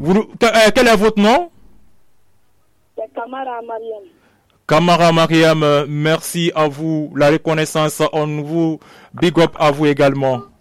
Quel est votre nom? C'est Kamara Mariam. Kamara Mariam, merci à vous. La reconnaissance, on vous big up à vous également.